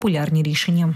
популярні рішення.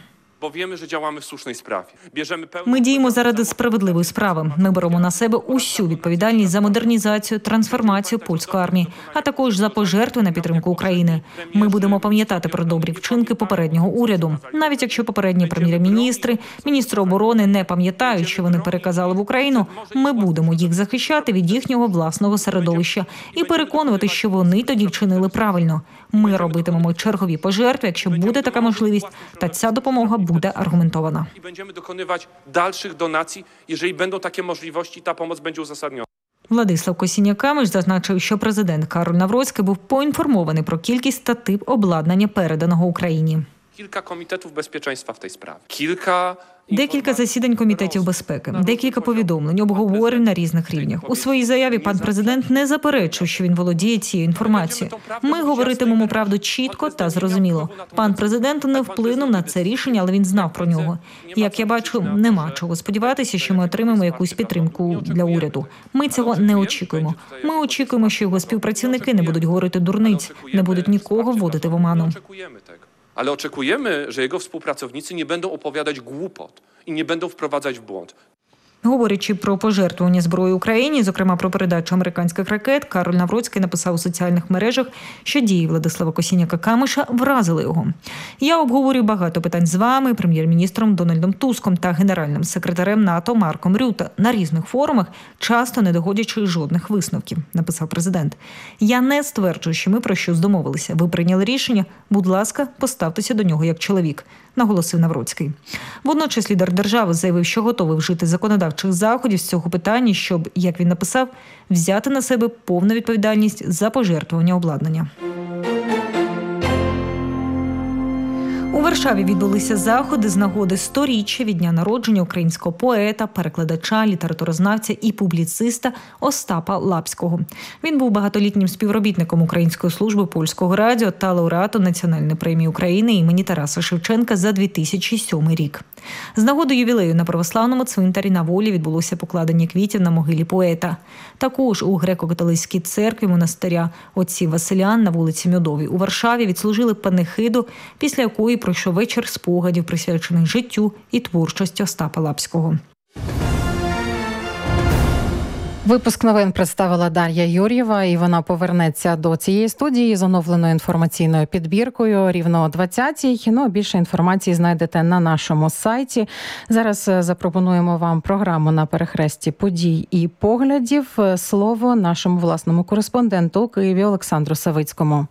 Ми діємо заради справедливої справи. Ми беремо на себе усю відповідальність за модернізацію, трансформацію польської армії, а також за пожертви на підтримку України. Ми будемо пам'ятати про добрі вчинки попереднього уряду. Навіть якщо попередні прем'єр-міністри, міністри оборони не пам'ятають, що вони переказали в Україну, ми будемо їх захищати від їхнього власного середовища і переконувати, що вони тоді вчинили правильно. Ми робитимемо чергові пожертви, якщо буде така можливість, та ця допомога буде аргументована. І будемо виконувати дальших донацій, якщо будуть такі можливості, та допомога буде узагальнена. Владислав Косіньяк-Камиш зазначив, що президент Кароль Навроцький був поінформований про кількість та тип обладнання, переданого Україні. Кілька комітетів безпечності в цій справі. Декілька засідань комітетів безпеки, декілька повідомлень, обговорень на різних рівнях. У своїй заяві пан президент не заперечив, що він володіє цією інформацією. Ми говоритимемо правду чітко та зрозуміло. Пан президент не вплинув на це рішення, але він знав про нього. Як я бачу, нема чого сподіватися, що ми отримаємо якусь підтримку для уряду. Ми цього не очікуємо. Ми очікуємо, що його співпрацівники не будуть говорити дурниць, не будуть нікого вводити в оману. Ale oczekujemy, że jego współpracownicy nie będą opowiadać głupot i nie będą wprowadzać w błąd. Говорячи про пожертвування зброї Україні, зокрема про передачу американських ракет, Кароль Навроцький написав у соціальних мережах, що дії Владислава Косіньяка-Камиша вразили його. Я обговорюю багато питань з вами, прем'єр-міністром Дональдом Туском та генеральним секретарем НАТО Марком Рюте на різних форумах, часто не доходячи жодних висновків, написав президент. Я не стверджую, що ми про щось домовилися. Ви прийняли рішення, будь ласка, поставтеся до нього як чоловік, наголосив Навроцький. Водночас лідер держави заявив, що готовий вжити законодавчих заходів з цього питання, щоб, як він написав, взяти на себе повну відповідальність за пожертвування обладнання. У Варшаві відбулися заходи з нагоди 100-річчя від дня народження українського поета, перекладача, літературознавця і публіциста Остапа Лапського. Він був багатолітнім співробітником Української служби Польського радіо та лауреатом Національної премії України імені Тараса Шевченка за 2007 рік. З нагоди ювілею на православному цвинтарі на Волі відбулося покладення квітів на могилі поета. Також у греко-католицькій церкві монастиря отців Василян на вулиці Мьодовій у Варшаві відслужили панихиду, після якої пройшов вечір спогадів, присвячений життю і творчості Остапа Лапського. Випуск новин представила Дар'я Юр'єва, і вона повернеться до цієї студії з оновленою інформаційною підбіркою рівно о 20-й. Ну, більше інформації знайдете на нашому сайті. Зараз запропонуємо вам програму на перехресті подій і поглядів. Слово нашому власному кореспонденту у Києві Олександру Савицькому.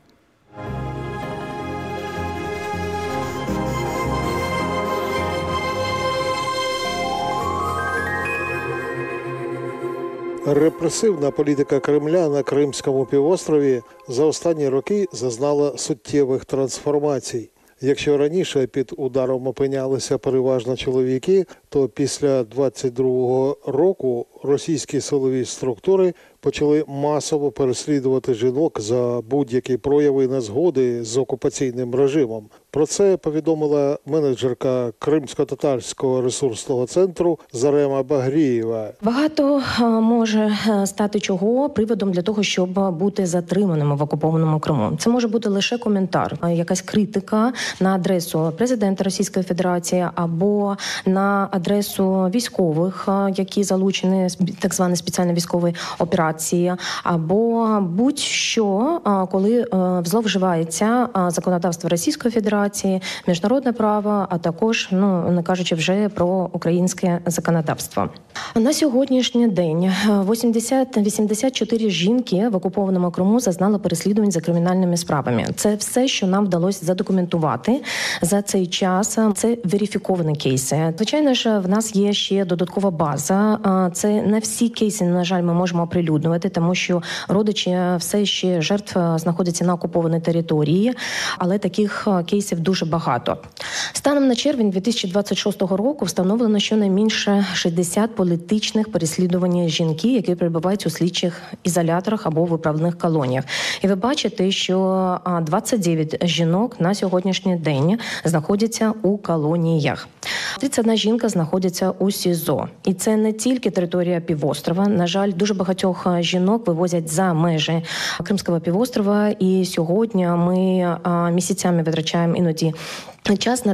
Репресивна політика Кремля на Кримському півострові за останні роки зазнала суттєвих трансформацій. Якщо раніше під ударом опинялися переважно чоловіки, то після 22-го року російські силові структури почали масово переслідувати жінок за будь-які прояви незгоди з окупаційним режимом. Про це повідомила менеджерка Кримсько-татарського ресурсного центру Зарема Багрієва. Багато може стати чого приводом для того, щоб бути затриманими в окупованому Криму. Це може бути лише коментар, якась критика на адресу президента Російської Федерації або на адресу військових, які залучені так звані спеціальні військові операції, або будь-що, коли зловживається законодавство Російської Федерації, міжнародне право, а також, не кажучи вже про українське законодавство. На сьогоднішній день 84 жінки в окупованому Криму зазнали переслідувань за кримінальними справами. Це все, що нам вдалося задокументувати за цей час. Це верифіковані кейси. Звичайно ж, в нас є ще додаткова база. Це не всі кейси, на жаль, ми можемо оприлюднювати, тому що родичі все ще жертв знаходяться на окупованій території, але таких кейсів дуже багато. Станом на червень 2026 року встановлено щонайменше 60 політичних переслідувань жінки, які перебувають у слідчих ізоляторах або виправних колоніях. І ви бачите, що 29 жінок на сьогоднішній день знаходяться у колоніях. 31 жінка знаходиться у СІЗО. І це не тільки територія півострова. На жаль, дуже багатьох жінок вивозять за межі Кримського півострова. І сьогодні ми місяцями витрачаємо іноді час на